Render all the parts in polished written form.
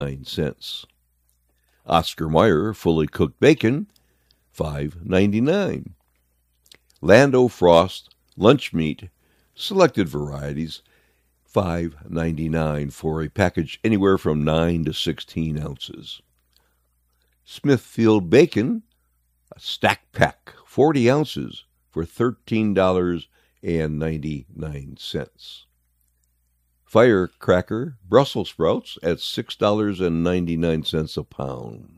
$9. Oscar Mayer fully cooked bacon, $5.99. Lando Frost lunch meat, selected varieties, $5.99 for a package anywhere from 9 to 16 ounces. Smithfield bacon, a stack pack, 40 ounces for $13.99. Firecracker Brussels sprouts at $6.99 a pound.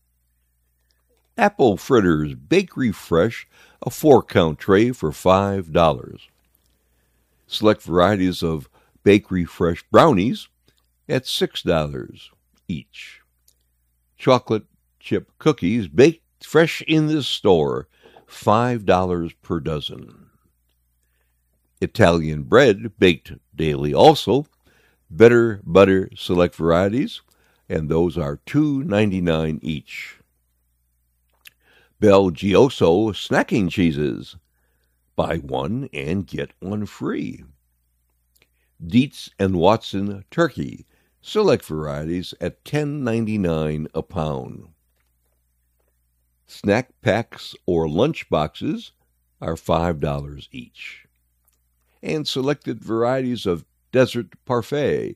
Apple Fritters Bakery Fresh, a 4-count tray for $5. Select varieties of Bakery Fresh brownies at $6 each. Chocolate chip cookies baked fresh in this store, $5 per dozen. Italian bread baked daily also, Better Butter select varieties, and those are $2.99 each. Belgioso snacking cheeses, buy one and get one free. Dietz and Watson turkey, select varieties at $10.99 a pound. Snack packs or lunch boxes are $5 each. And selected varieties of Desert Parfait,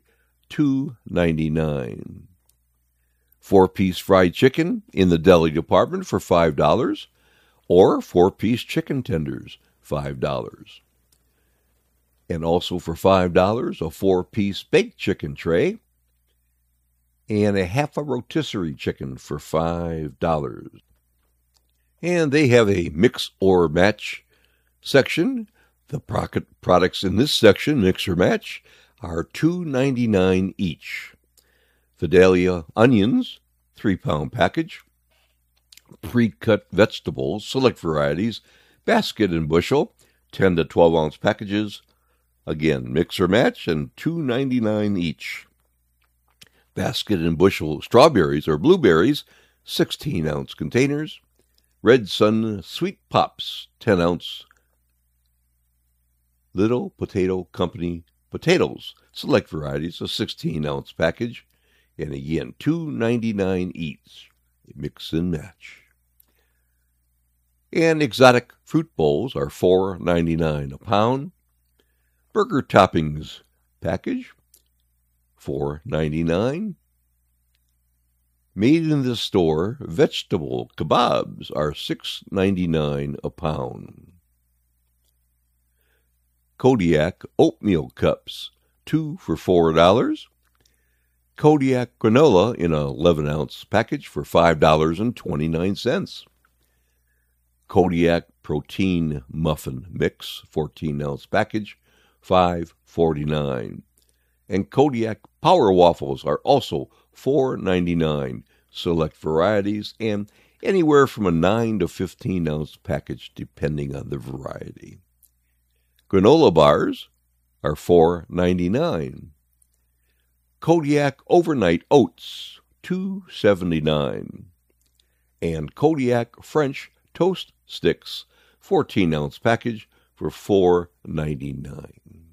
$2.99. 4-piece fried chicken in the deli department for $5, or 4-piece chicken tenders, $5. And also for $5, a 4-piece baked chicken tray, and a half a rotisserie chicken for $5. And they have a mix or match section. The products in this section, mix or match, are $2.99 each. Vidalia onions, 3-pound package. Pre-cut vegetables, select varieties, basket and bushel, 10 to 12-ounce packages. Again, mix or match, and $2.99 each. Basket and bushel strawberries or blueberries, 16-ounce containers. Red Sun Sweet Pops, 10-ounce. Little Potato Company potatoes, select varieties, a 16-ounce package. And again, $2.99 each. Mix and match. And exotic fruit bowls are $4.99 a pound. Burger toppings package, $4.99. Made in the store vegetable kebabs are $6.99 a pound. Kodiak oatmeal cups, 2 for $4. Kodiak granola in an 11-ounce package for $5.29. Kodiak protein muffin mix, 14-ounce package, $5.49. And Kodiak power waffles are also $4.99. Select varieties and anywhere from a 9 to 15-ounce package depending on the variety. Granola bars are $4.99. Kodiak overnight oats, $2.79. And Kodiak French toast sticks, 14-ounce package for $4.99.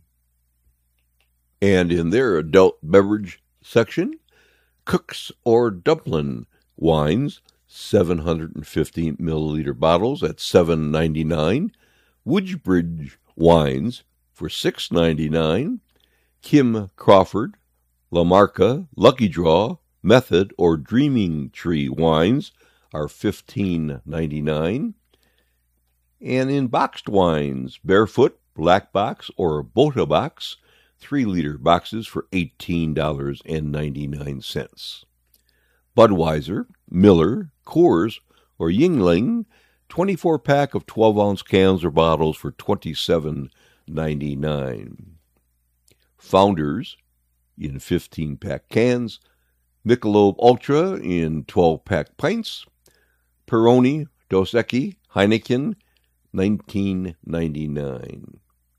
And in their adult beverage section, Cook's or Dublin wines, 750 milliliter bottles at $7.99. Woodbridge wines for $6.99. Kim Crawford, La Marca, Lucky Draw, Method, or Dreaming Tree wines are $15.99. And in boxed wines, Barefoot, Black Box, or Bota Box, 3-liter boxes for $18.99. Budweiser, Miller, Coors, or Yuengling, 24-pack of 12-ounce cans or bottles for $27.99. Founders, in 15-pack cans, Michelob Ultra in 12-pack pints, Peroni, Dos Equis, Heineken, $19.99.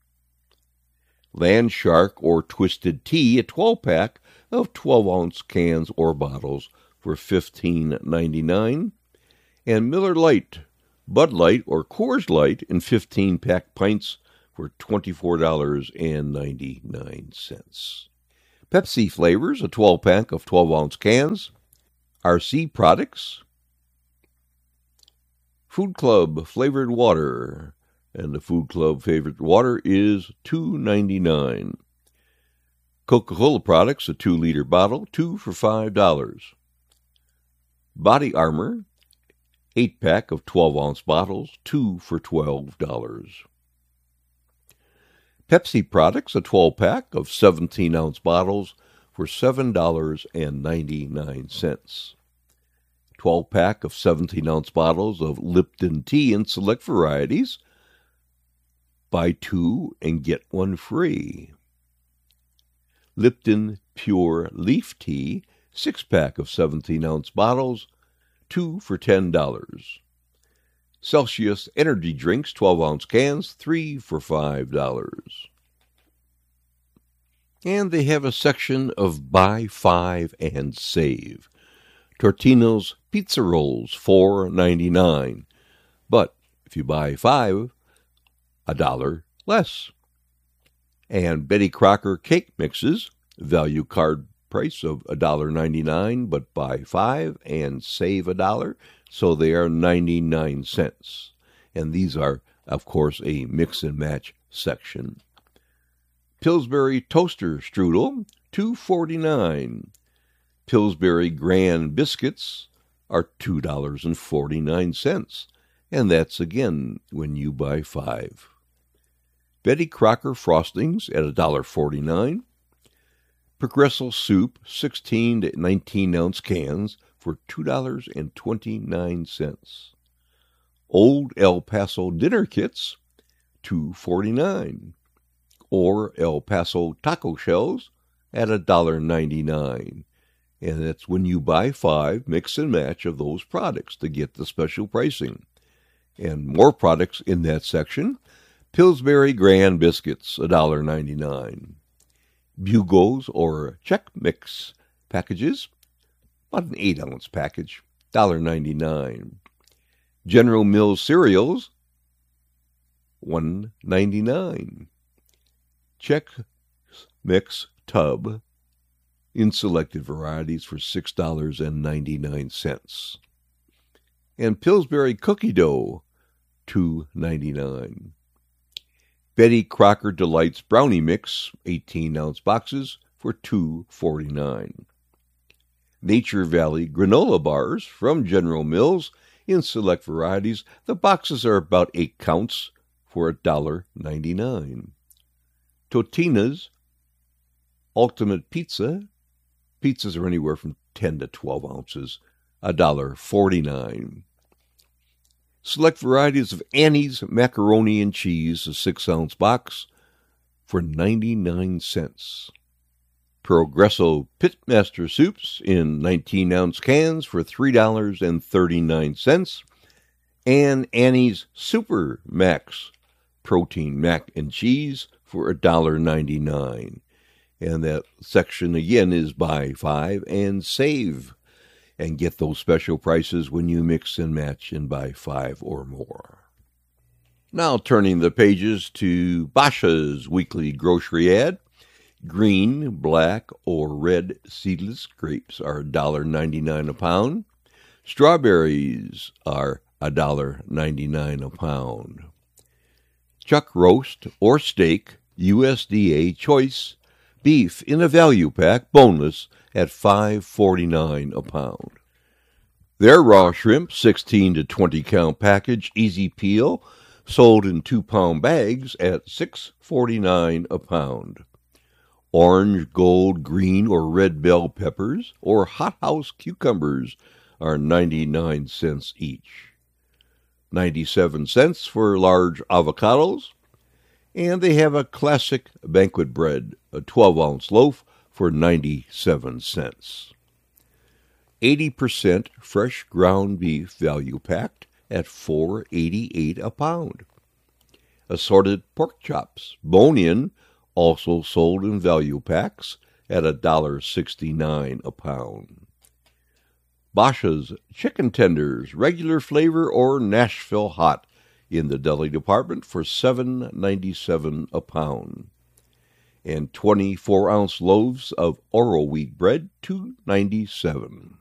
Landshark or Twisted Tea, a 12-pack of 12-ounce cans or bottles for $15.99. And Miller Lite, Bud Light, or Coors Light in 15-pack pints for $24.99. Pepsi flavors, a 12-pack of 12-ounce cans. RC products. Food Club flavored water, and the Food Club favorite water is $2.99. Coca-Cola products, a 2-liter bottle, 2 for $5. Body Armor, 8-pack of 12-ounce bottles, 2 for $12. Pepsi products, a 12-pack of 17-ounce bottles for $7.99. 12-pack of 17-ounce bottles of Lipton tea in select varieties. Buy 2 and get 1 free. Lipton Pure Leaf Tea, 6-pack of 17-ounce bottles, 2 for $10. Celsius Energy Drinks, 12-ounce cans, 3 for $5. And they have a section of Buy 5 and Save. Tortino's Pizza Rolls, $4.99. But if you buy 5, $1 less. And Betty Crocker Cake Mixes, value card price of $1.99, but buy 5 and save $1, so they are 99 cents. And these are, of course, a mix and match section. Pillsbury Toaster Strudel, $2.49. Pillsbury Grand Biscuits are $2.49, and that's again when you buy 5. Betty Crocker Frostings at $1.49. Progresso Soup, 16 to 19-ounce cans for $2.29. Old El Paso Dinner Kits, $2.49. Or El Paso Taco Shells at $1.99. And that's when you buy 5, mix and match of those products to get the special pricing. And more products in that section. Pillsbury Grand Biscuits, $1.99. Bugos or Check Mix packages, about an 8-ounce package, $1.99. General Mills cereals, $1.99. Check Mix tub in selected varieties for $6.99. And Pillsbury cookie dough, $2.99. Betty Crocker Delights Brownie Mix, 18-ounce boxes for $2.49. Nature Valley granola bars from General Mills in select varieties. The boxes are about 8 counts for $1.99. Totino's Ultimate Pizza. Pizzas are anywhere from 10 to 12 ounces, $1.49. Select varieties of Annie's Macaroni and Cheese, a 6-ounce box, for 99 cents. Progresso Pitmaster Soups in 19-ounce cans for $3.39. And Annie's Super Max Protein Mac and Cheese for $1.99. And that section again is buy 5 and save. And get those special prices when you mix and match and buy 5 or more. Now turning the pages to Basha's weekly grocery ad. Green, black, or red seedless grapes are $1.99 a pound. Strawberries are $1.99 a pound. Chuck roast or steak, USDA choice, beef in a value pack, boneless, at $5.49 a pound. Their raw shrimp, 16 to 20 count package, easy peel, sold in 2-pound bags at $6.49 a pound. Orange, gold, green, or red bell peppers or hothouse cucumbers are 99 cents each. 97 cents for large avocados. And they have a classic banquet bread, a 12-ounce loaf, for 97 cents. 80% fresh ground beef value packed at $4.88 a pound. Assorted pork chops, bone-in, also sold in value packs at $1.69 a pound. Basha's chicken tenders, regular flavor or Nashville hot, in the deli department for $7.97 a pound. and 24-ounce loaves of Oro wheat bread, $2.97.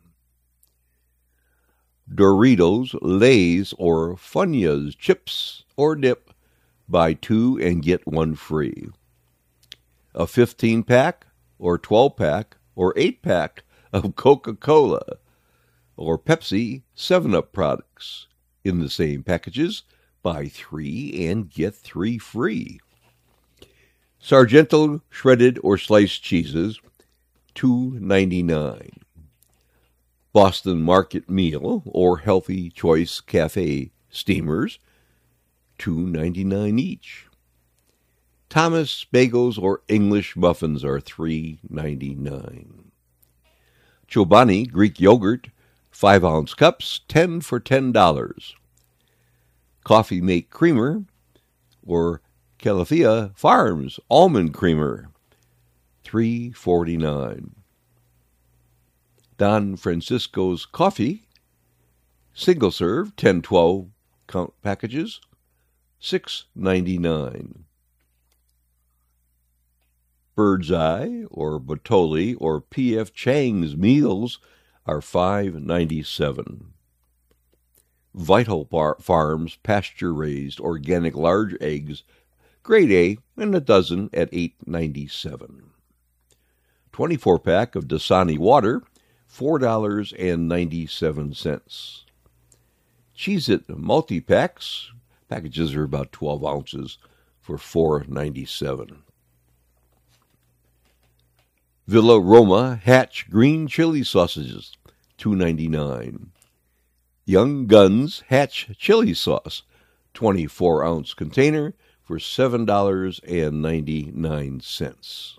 Doritos, Lay's, or Funyuns chips or dip, buy 2 and get 1 free. A 15-pack or 12-pack or 8-pack of Coca-Cola or Pepsi 7-Up products in the same packages, buy 3 and get 3 free. Sargento shredded or sliced cheeses, $2.99. Boston Market Meal or Healthy Choice Cafe steamers, $2.99 each. Thomas bagels or English muffins are $3.99. Chobani Greek yogurt, 5-ounce cups, 10 for $10. Coffee Mate creamer or Califia Farms almond creamer, $3.49. Don Francisco's coffee, single serve, 10-12 count packages, $6.99. Bird's Eye or Bertolli or P.F. Chang's meals are $5.97. Vital Farms pasture-raised organic large eggs, grade A, and a dozen at $8.97. 24-pack of Dasani water, $4.97. Cheez-It multi-packs, packages are about 12 ounces, for $4.97. Villa Roma Hatch green chili sausages, $2.99. Young Guns Hatch chili sauce, 24-ounce container, for $7.99.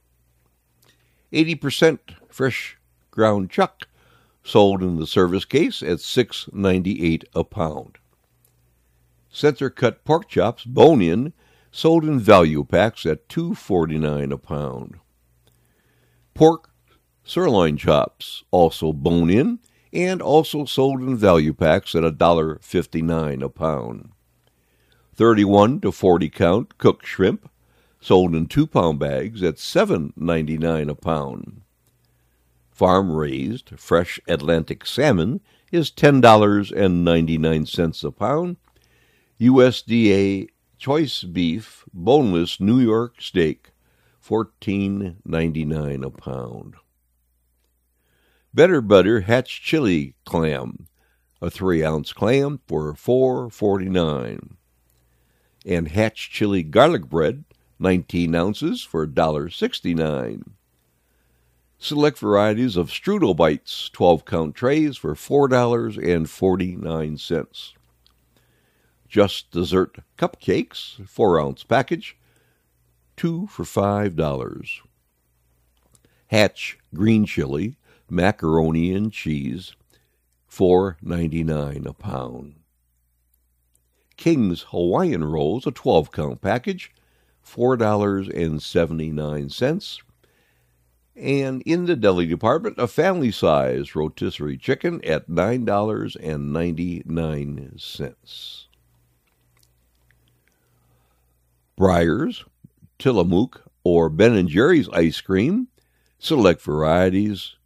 80% fresh ground chuck, sold in the service case at $6.98 a pound. Center-cut pork chops, bone-in, sold in value packs at $2.49 a pound. Pork sirloin chops, also bone-in, and also sold in value packs at $1.59 a pound. 31 to 40 count cooked shrimp, sold in 2-pound bags at $7.99 a pound. Farm-raised fresh Atlantic salmon is $10.99 a pound. USDA choice beef boneless New York steak, $14.99 a pound. Better Butter Hatch chili clam, a 3-ounce clam for $4.49. And Hatch chili garlic bread, 19 ounces for $1.69. Select varieties of Strudel Bites, 12-count trays for $4.49. Just Dessert Cupcakes, 4-ounce package, 2 for $5. Hatch Green Chili, Macaroni and Cheese, $4.99 a pound. King's Hawaiian Rolls, a 12-count package, $4.79. And in the deli department, a family-size rotisserie chicken at $9.99. Breyers, Tillamook, or Ben & Jerry's ice cream, select varieties,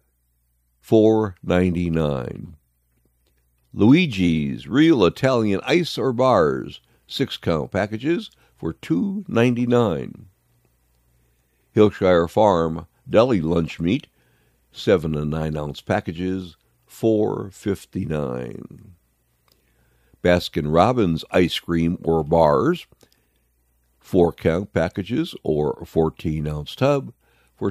$4.99. Luigi's Real Italian Ice or Bars, 6-count packages for $2.99. Hillshire Farm Deli Lunch Meat, 7 and 9-ounce packages, $4.59. Baskin-Robbins Ice Cream or Bars, 4-count packages or 14-ounce tub for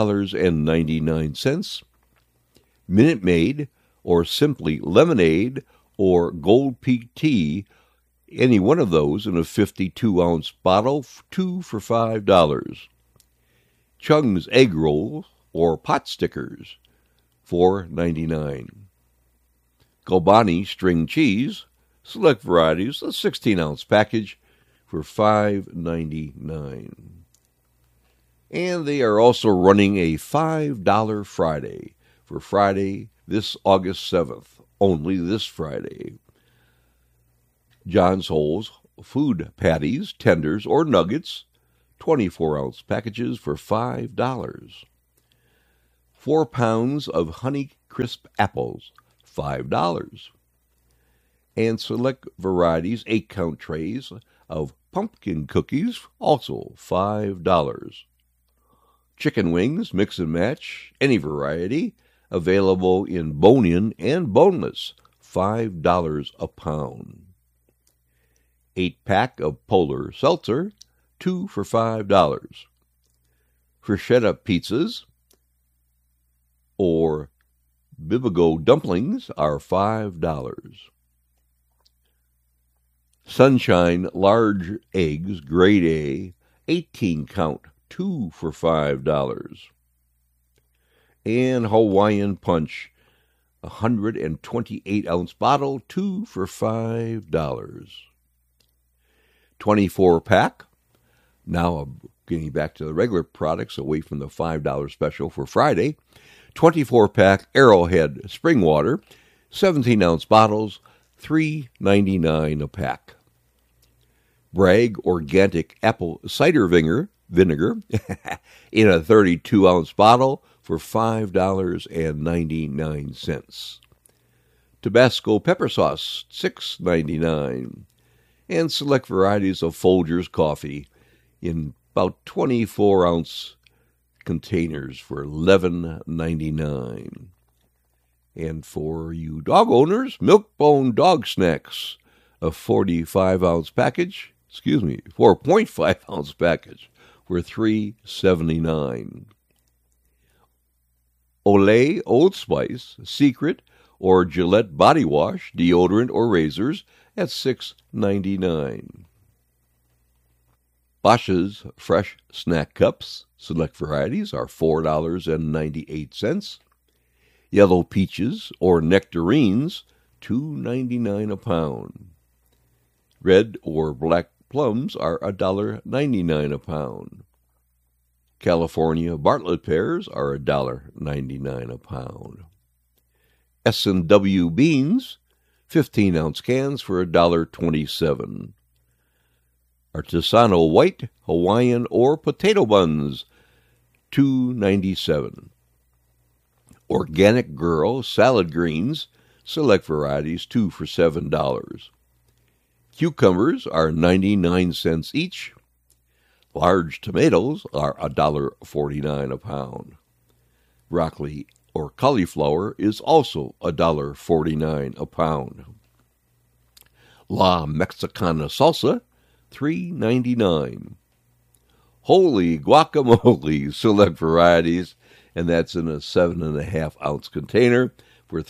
$2.99. Minute Maid or Simply Lemonade or Gold Peak Tea, any one of those in a 52-ounce bottle, 2 for $5. Chung's Egg Rolls or Pot Stickers, $4.99. Galbani String Cheese, select varieties, a 16-ounce package for $5.99. And they are also running a $5 Friday for Friday, this August 7th, only this Friday. John's Holes Food Patties, Tenders, or Nuggets, 24-ounce packages for $5. 4 pounds of Honey Crisp apples, $5. And select varieties 8-count trays of pumpkin cookies, also $5. Chicken wings, mix and match, any variety, available in bone-in and boneless, $5 a pound. 8-pack of Polar Seltzer, 2 for $5. Freschetta pizzas or Bibigo dumplings are $5. Sunshine large eggs, grade A, 18-count, 2 for $5. And Hawaiian Punch, 128-ounce bottle, 2 for $5. 24-pack. Now I'm getting back to the regular products away from the $5 special for Friday. 24-pack Arrowhead Spring Water, 17-ounce bottles, $3.99 a pack. Bragg Organic Apple Cider Vinegar in a 32-ounce bottle for $5.99. Tabasco pepper sauce, $6.99. And select varieties of Folgers coffee in about 24-ounce containers for $11.99. And for you dog owners, Milk-Bone Dog Snacks, a 4.5-ounce package for $3.79. Olay Old Spice, Secret, or Gillette Body Wash, deodorant, or razors at $6.99. Bosch's Fresh Snack Cups, select varieties, are $4.98. Yellow Peaches or Nectarines, $2.99 a pound. Red or Black Plums are $1.99 a pound. California Bartlett pears are $1.99 a pound. S&W beans, 15-ounce cans for $1.27. Artisanal white, Hawaiian, or potato buns, $2.97. Organic Girl salad greens, select varieties, 2 for $7. Cucumbers are 99 cents each. Large tomatoes are $1.49 a pound. Broccoli or cauliflower is also $1.49 a pound. La Mexicana salsa, $3.99. Holy guacamole, select varieties, and that's in a 7.5-ounce container for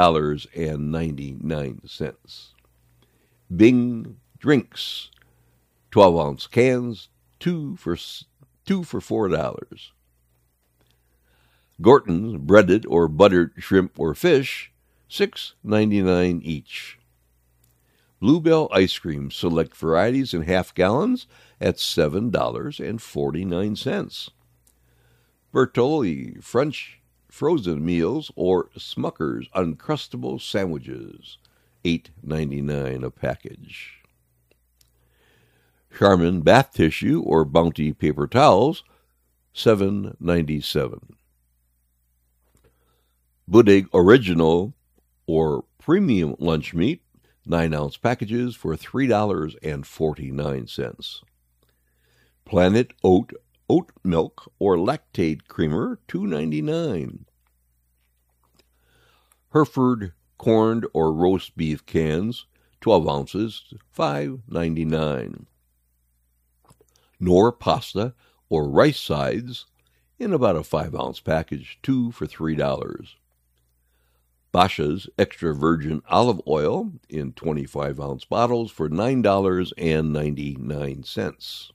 $3.99. Bing drinks, 12-ounce cans, 2 for $4. Gorton's breaded or buttered shrimp or fish, $6.99 each. Bluebell ice cream, select varieties in half gallons at $7.49. Bertolli French frozen meals or Smucker's Uncrustable sandwiches, $8.99 a package. Charmin bath tissue or Bounty paper towels, $7.97. Buddig Original or Premium lunch meat, 9-ounce packages for $3.49. Planet Oat milk or Lactate creamer, $2.99. Hereford corned or roast beef cans, 12 ounces, $5.99. Knorr pasta or rice sides in about a 5-ounce package, 2 for $3. Bosch's extra virgin olive oil in 25-ounce bottles for $9.99.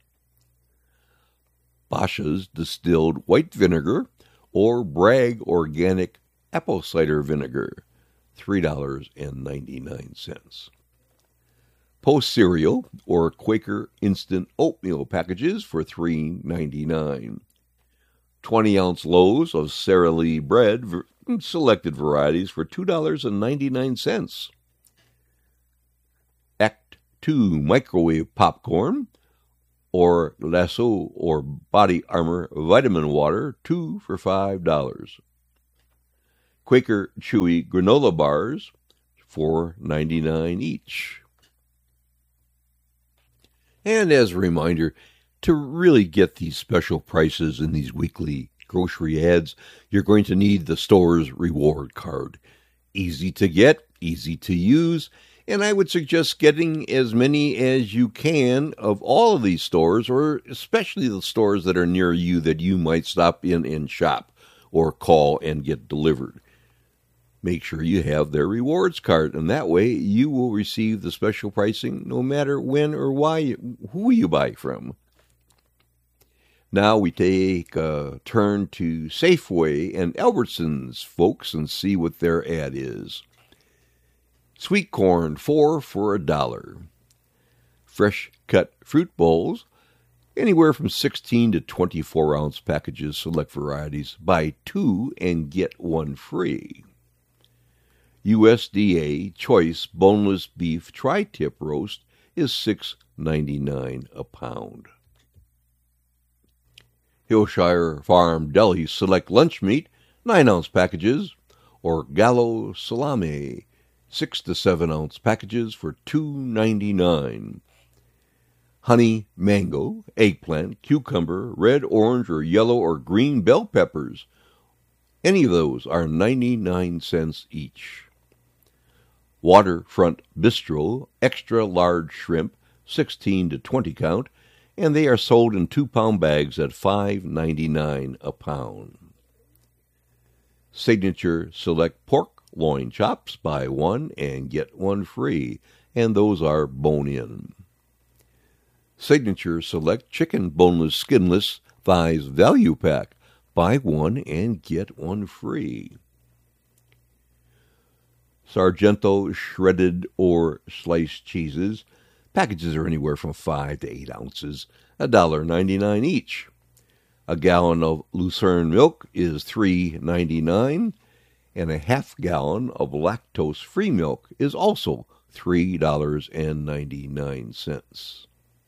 Bosch's distilled white vinegar or Bragg organic apple cider vinegar, $3.99. Post cereal or Quaker instant oatmeal packages for $3.99. 20-ounce loaves of Sara Lee bread, selected varieties, for $2.99. Act 2 microwave popcorn or Lasso or Body Armor Vitamin Water, 2 for $5. Quaker Chewy Granola Bars, $4.99 each. And as a reminder, to really get these special prices in these weekly grocery ads, you're going to need the store's reward card. Easy to get, easy to use, and I would suggest getting as many as you can of all of these stores, or especially the stores that are near you that you might stop in and shop or call and get delivered. Make sure you have their rewards card, and that way you will receive the special pricing no matter when or who you buy from. Now we take a turn to Safeway and Albertsons, folks, and see what their ad is. Sweet corn, 4 for $1. Fresh cut fruit bowls, anywhere from 16 to 24 ounce packages, select varieties. Buy 2 and get 1 free. USDA Choice Boneless Beef Tri-Tip Roast is $6.99 a pound. Hillshire Farm Deli Select Lunch Meat, 9 ounce packages, or Gallo Salami, 6 to 7 ounce packages for $2.99. Honey mango, eggplant, cucumber, red, orange, or yellow or green bell peppers. Any of those are 99 cents each. Waterfront Bistro Extra Large Shrimp, 16 to 20 count, and they are sold in 2-pound bags at $5.99 a pound. Signature Select Pork Loin Chops, buy 1 and get 1 free, and those are bone-in. Signature Select Chicken Boneless Skinless Thighs Value Pack, buy 1 and get 1 free. Sargento Shredded or Sliced Cheeses, packages are anywhere from 5 to 8 ounces, $1.99 each. A gallon of Lucerne milk is $3.99, and a half gallon of lactose-free milk is also $3.99.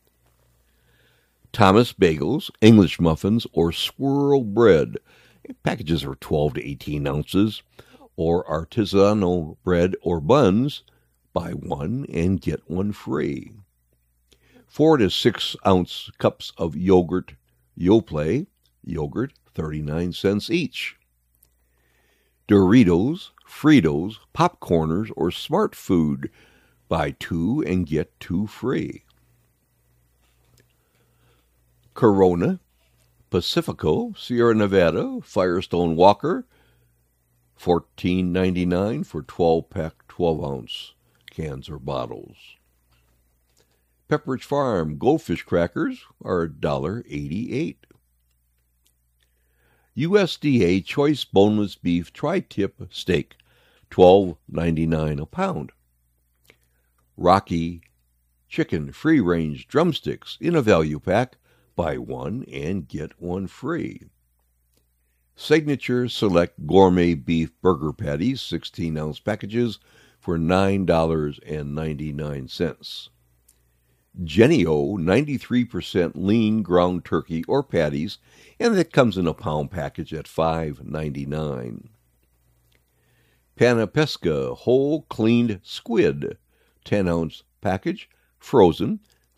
Thomas Bagels, English Muffins, or Swirl Bread, packages are 12 to 18 ounces, or artisanal bread or buns, buy 1 and get 1 free. 4 to 6 ounce cups of yogurt, Yoplait yogurt, 39 cents each. Doritos, Fritos, Popcorners, or Smart Food, buy 2 and get 2 free. Corona, Pacifico, Sierra Nevada, Firestone Walker, $14.99 for 12-pack 12-ounce cans or bottles. Pepperidge Farm Goldfish crackers are $1.88. USDA Choice Boneless Beef Tri-Tip Steak, $12.99 a pound. Rocky Chicken Free-Range Drumsticks in a value pack, buy 1 and get 1 free. Signature Select Gourmet Beef Burger Patties, 16-ounce packages for $9.99. Jennie-O 93% lean ground turkey or patties, and that comes in a pound package at $5.99. Panapesca whole cleaned squid, 10-ounce package, frozen,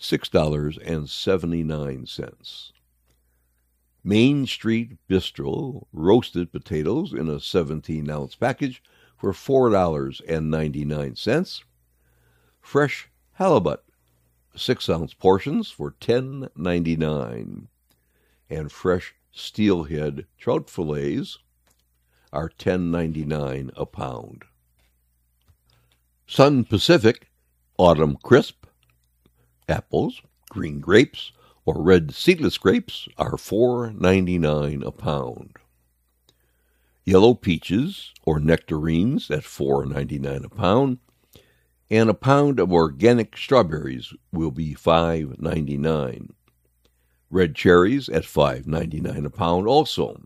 $6.79. Main Street Bistro roasted potatoes in a 17-ounce package for $4.99. Fresh halibut, 6-ounce portions for $10.99. And fresh steelhead trout fillets are $10.99 a pound. Sun Pacific Autumn Crisp apples, green grapes, or red seedless grapes are $4.99 a pound. Yellow peaches or nectarines at $4.99 a pound, and a pound of organic strawberries will be $5.99. Red cherries at $5.99 a pound also.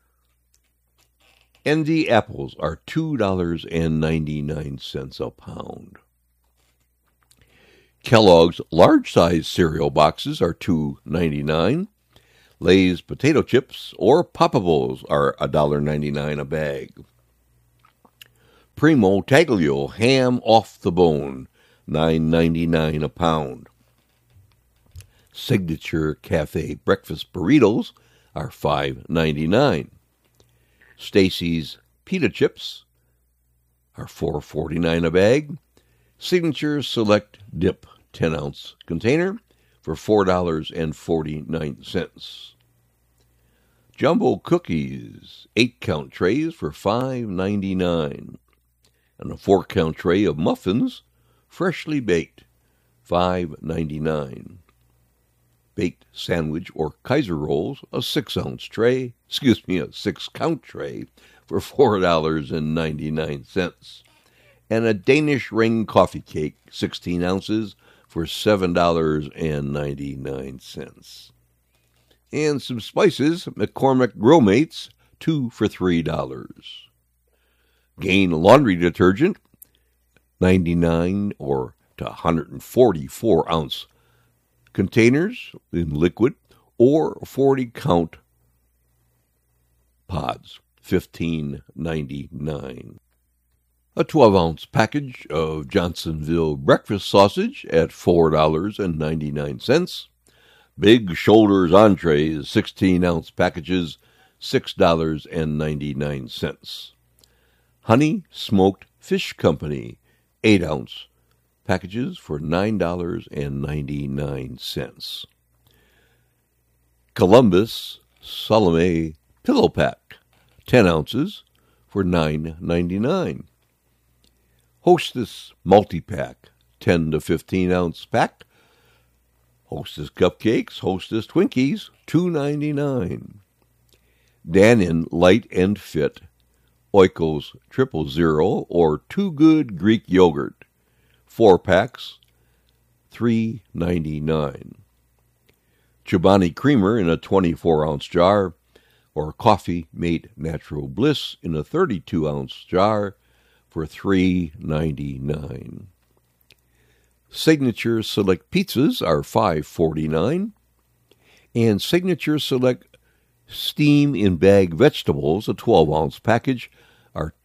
And the apples are $2.99 a pound. Kellogg's large-size cereal boxes are $2.99. Lay's potato chips or Poppables are $1.99 a bag. Primo Taglio ham off the bone, $9.99 a pound. Signature Cafe breakfast burritos are $5.99. Stacy's pita chips are $4.49 a bag. Signature Select Dip 10-ounce container for $4.49. Jumbo Cookies 8-count trays for $5.99. And a 4-count tray of muffins, freshly baked, $5.99. Baked sandwich or Kaiser rolls, a 6-count tray for $4.99. And a Danish ring coffee cake, 16 ounces, for $7.99. And some spices, McCormick Grill Mates, 2 for $3. Gain laundry detergent, 99 or to 144-ounce containers in liquid, or 40-count pods, $15.99. A 12-ounce package of Johnsonville breakfast sausage at $4.99. Big Shoulders entrees, 16-ounce packages, $6.99. Honey Smoked Fish Company, 8-ounce packages for $9.99. Columbus Salome Pillow Pack, 10 ounces for $9.99. Hostess Multi-Pack, 10 to 15-ounce pack. Hostess Cupcakes, Hostess Twinkies, $2.99. Dannon Light and Fit Oikos 000 or Too Good Greek Yogurt, 4 packs, $3.99. Chobani Creamer in a 24-ounce jar, or Coffee Mate Natural Bliss in a 32-ounce jar for $3.99. Signature Select pizzas are $5.49, and Signature Select Steam in Bag Vegetables, a 12-ounce package, are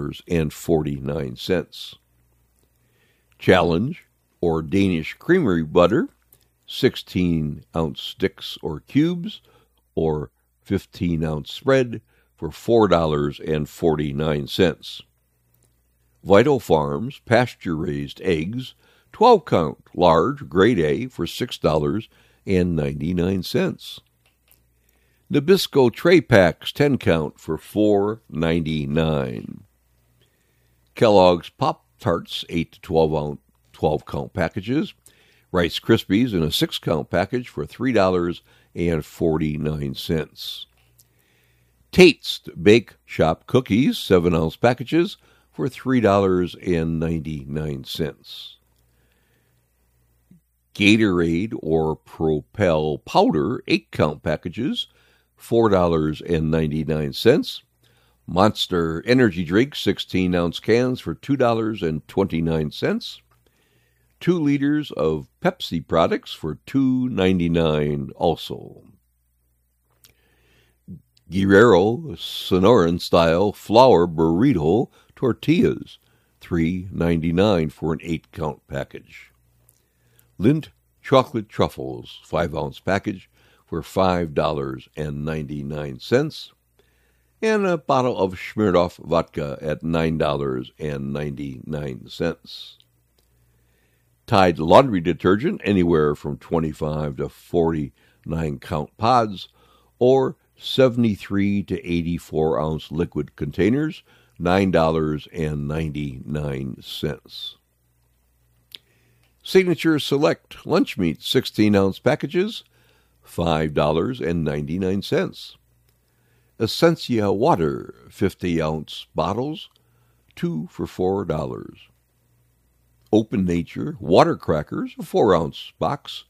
$2.49. Challenge or Danish Creamery Butter, 16-ounce sticks or cubes, or 15-ounce spread for $4.49. Vital Farms pasture-raised eggs, 12-count large grade A for $6.99. Nabisco tray packs, 10-count for $4.99. Kellogg's Pop-Tarts, 8 to 12-count packages. Rice Krispies in a 6-count package for $3.49. Tate's Bake Shop cookies, 7-ounce packages for $3.99. Gatorade or Propel powder, 8-count packages, $4.99. Monster Energy Drink, 16-ounce cans for $2.29. 2 liters of Pepsi products for $2.99 also. Guerrero Sonoran-style flour burrito tortillas, $3.99 for an 8-count package. Lindt chocolate truffles, 5-ounce package for $5.99. And a bottle of Smirnoff vodka at $9.99. Tide laundry detergent, anywhere from 25 to 49-count pods, or 73 to 84-ounce liquid containers, $9.99. Signature Select lunch meat, 16-ounce packages, $5.99. Essentia water, 50-ounce bottles, 2 for $4. Open Nature water crackers, a 4-ounce box,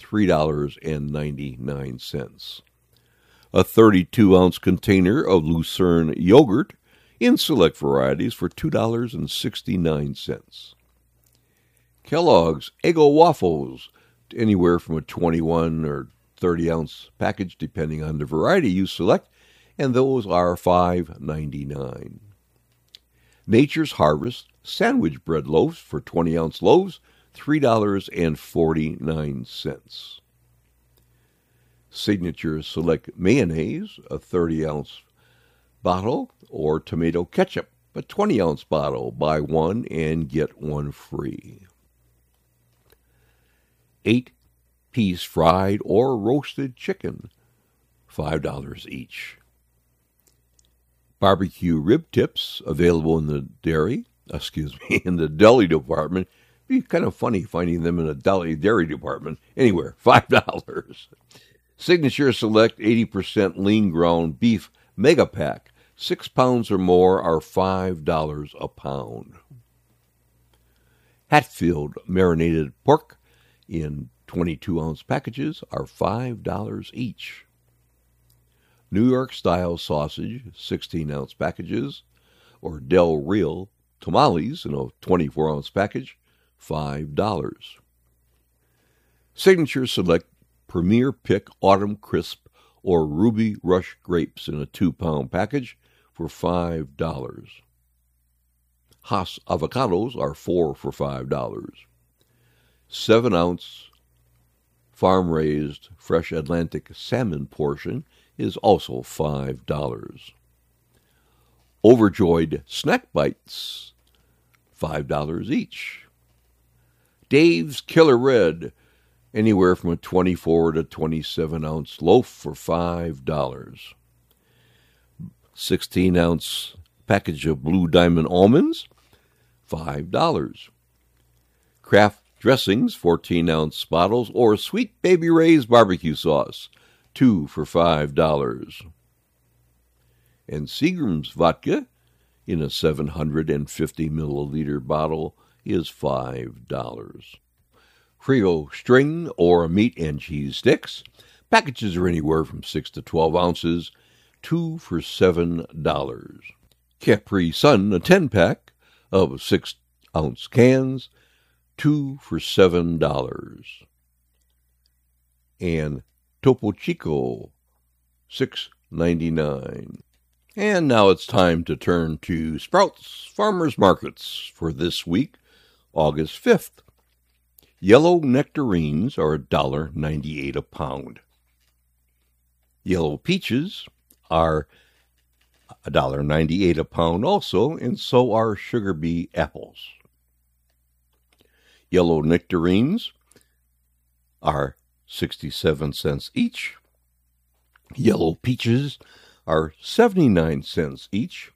$3.99. A 32-ounce container of Lucerne yogurt in select varieties for $2.69. Kellogg's Eggo waffles, anywhere from a 21 or 30 ounce package, depending on the variety you select, and those are $5.99. Nature's Harvest sandwich bread loaves for 20 ounce loaves, $3.49. Signature Select mayonnaise, a 30 ounce bottle, or tomato ketchup, a 20 ounce bottle. Buy one and get one free. 8-piece fried or roasted chicken, $5 each. Barbecue rib tips available in the in the deli department. It'd be kind of funny finding them in a dairy department. Anywhere, $5. Signature Select 80% lean ground beef mega pack, 6 pounds or more, are $5 a pound. Hatfield marinated pork in 22 ounce packages are $5 each. New York style sausage, 16 ounce packages, or Del Real tamales in a 24 ounce package, $5. Signature Select Premier Pick Autumn Crisp or Ruby Rush grapes in a 2-pound package for $5. Hass avocados are 4 for $5. 7 ounce farm raised fresh Atlantic salmon portion is also $5. Overjoyed snack bites, $5 each. Dave's Killer Red, anywhere from a 24 to 27 ounce loaf for $5. 16 ounce package of Blue Diamond almonds, $5. Kraft dressings, 14 ounce bottles, or Sweet Baby Ray's barbecue sauce, 2 for $5. And Seagram's vodka in a 750 milliliter bottle is $5. Frio string or meat and cheese sticks. Packages are anywhere from 6 to 12 ounces, 2 for $7. Capri Sun, a 10-pack of 6 ounce cans, 2 for $7. And Topo Chico, $6.99. And now it's time to turn to Sprouts Farmers Markets for this week, August 5th. Yellow nectarines are $1.98 a pound. Yellow peaches are $1.98 a pound also, and so are sugar bee apples. Yellow nectarines are 67 cents each. Yellow peaches are 79 cents each.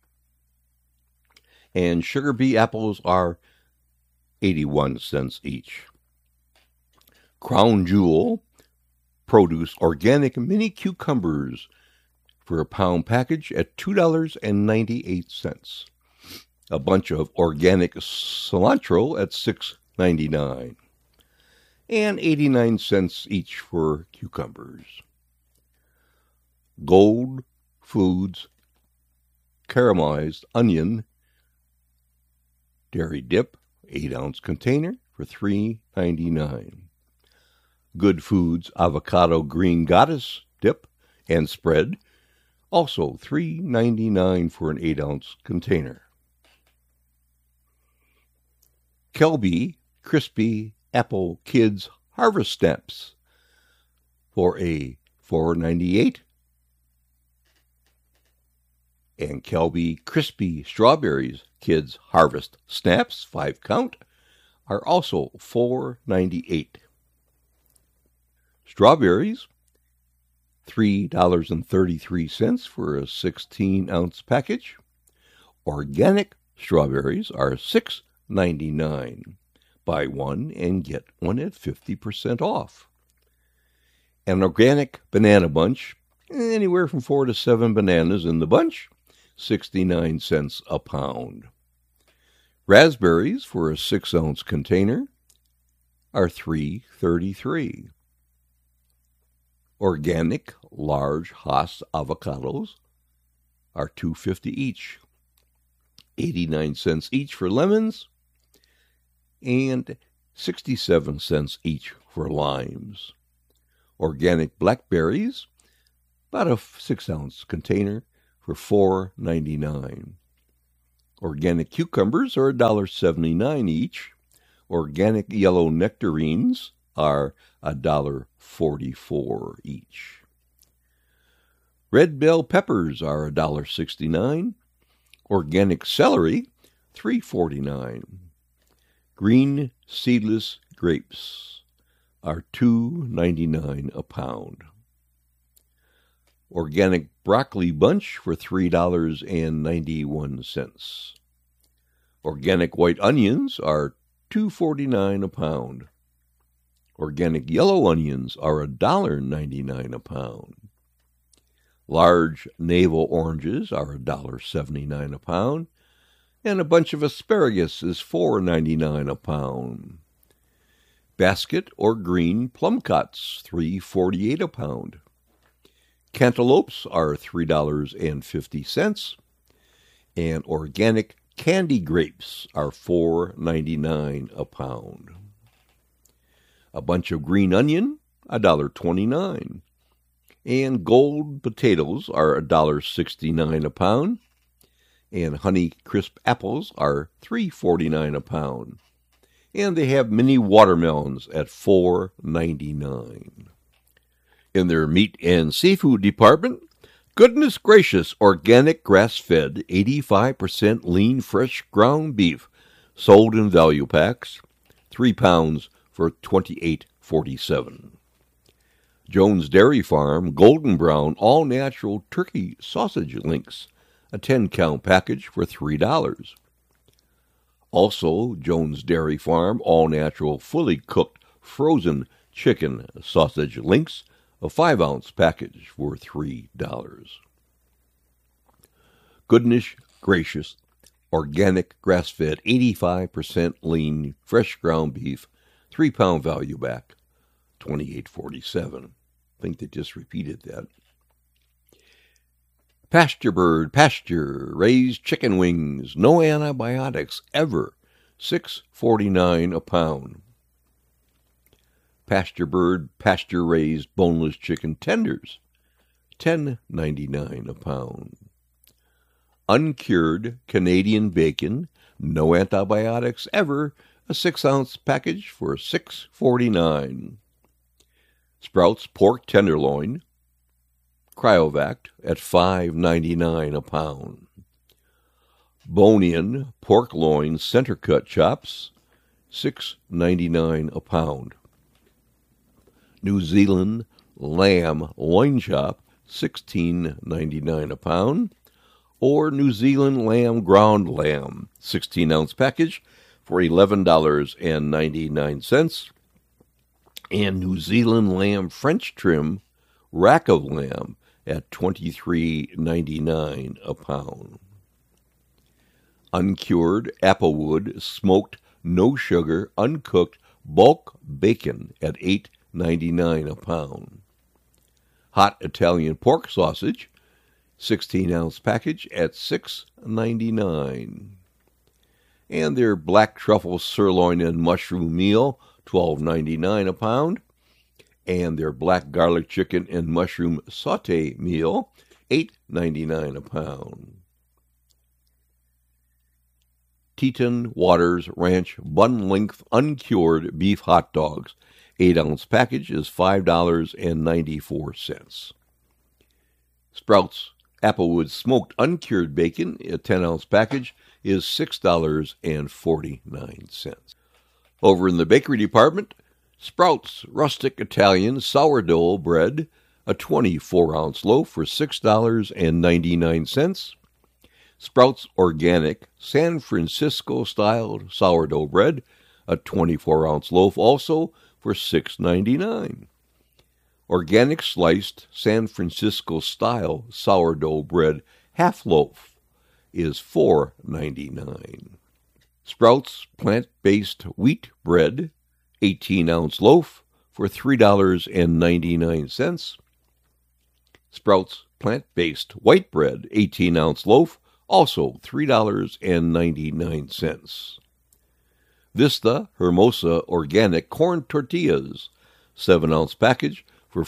And sugar bee apples are 81 cents each. Crown Jewel produce organic mini cucumbers for a pound package at $2.98. A bunch of organic cilantro at $6.99. And 89 cents each for cucumbers. Gold Foods caramelized onion dairy dip, 8 ounce container for $3.99. Good Foods avocado green goddess dip and spread, also $3.99 for an 8 ounce container. Kelby crispy apple kids harvest stamps for a $4.98. And Kelby crispy strawberries kids harvest snaps, 5 count, are also $4.98. Strawberries, $3.33 for a 16 ounce package. Organic strawberries are $6.99. Buy one and get one at 50% off. An organic banana bunch, anywhere from 4 to 7 bananas in the bunch, 69 cents a pound. Raspberries for a 6 ounce container are $3.33. Organic large Hass avocados are $2.50 each. 89 cents each for lemons, and 67 cents each for limes. Organic blackberries, about a 6-ounce container, for $4.99. Organic cucumbers are $1.79 each. Organic yellow nectarines are $1.44 each. Red bell peppers are $1.69. Organic celery, $3.49. Green seedless grapes are $2.99 a pound. Organic broccoli bunch for $3.91. Organic white onions are $2.49 a pound. Organic yellow onions are $1.99 a pound. Large navel oranges are $1.79 a pound, and a bunch of asparagus is $4.99 a pound. Basket or green plum cuts, $3.48 a pound. Cantaloupes are $3.50, and organic candy grapes are $4.99 a pound. A bunch of green onion, $1.29. And gold potatoes are $1.69 a pound. And Honey Crisp apples are $3.49 a pound. And they have mini watermelons at $4.99. In their meat and seafood department, Goodness Gracious organic grass-fed 85% lean fresh ground beef sold in value packs, 3 pounds for $28.47. Jones Dairy Farm Golden Brown all-natural turkey sausage links, a 10-count package for $3. Also, Jones Dairy Farm all-natural fully cooked frozen chicken sausage links, a 5-ounce package for $3. Goodness Gracious organic grass-fed 85% lean fresh ground beef, 3-pound value back, $28.47. I think they just repeated that. Pasture Bird pasture raised chicken wings, no antibiotics ever, $6.49 a pound. Pasture Bird pasture raised boneless chicken tenders, $10.99 a pound. Uncured Canadian bacon, no antibiotics ever, a 6-ounce package for $6.49. Sprouts pork tenderloin, cryovac at $5.99 a pound. Bone-in pork loin center cut chops, $6.99 a pound. New Zealand lamb loin chop, $16.99 a pound. Or New Zealand lamb ground lamb, 16-ounce package for $11.99. And New Zealand lamb French trim rack of lamb at $23.99 a pound. Uncured applewood smoked no sugar uncooked bulk bacon at $8.99 a pound. Hot Italian pork sausage, 16-ounce package at $6.99. And their black truffle sirloin and mushroom meal, $12.99 a pound. And their black garlic chicken and mushroom saute meal, $8.99 a pound. Teton Waters Ranch bun-length uncured beef hot dogs, 8-ounce package is $5.94. Sprouts Applewood smoked uncured bacon, a 10-ounce package, is $6.49. Over in the bakery department, Sprouts Rustic Italian sourdough bread, a 24-ounce loaf for $6.99. Sprouts Organic San Francisco-style sourdough bread, a 24-ounce loaf also for $6.99. Organic sliced San Francisco-style sourdough bread half loaf is $4.99. Sprouts plant-based wheat bread, 18-ounce loaf for $3.99. Sprouts plant-based white bread, 18-ounce loaf, also $3.99. Vista Hermosa Organic Corn Tortillas, 7-ounce package for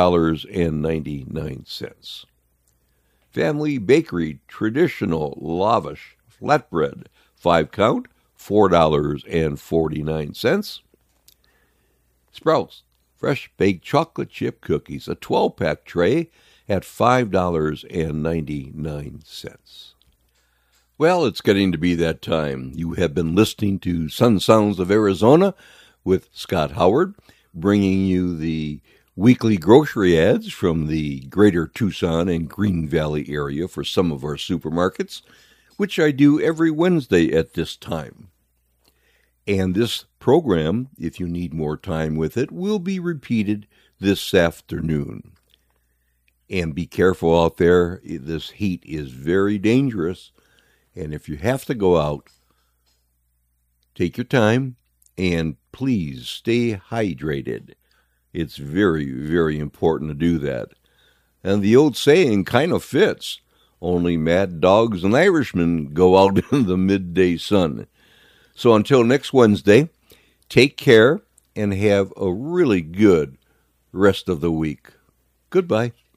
$4.99. Family Bakery Traditional Lavish Flatbread, 5-count, $4.49. Sprouts Fresh Baked Chocolate Chip Cookies, a 12-pack tray at $5.99. Well, it's getting to be that time. You have been listening to Sun Sounds of Arizona with Scott Howard, bringing you the weekly grocery ads from the greater Tucson and Green Valley area for some of our supermarkets, which I do every Wednesday at this time. And this program, if you need more time with it, will be repeated this afternoon. And be careful out there. This heat is very dangerous. And if you have to go out, take your time and please stay hydrated. It's very, very important to do that. And the old saying kind of fits. Only mad dogs and Irishmen go out in the midday sun. So until next Wednesday, take care and have a really good rest of the week. Goodbye.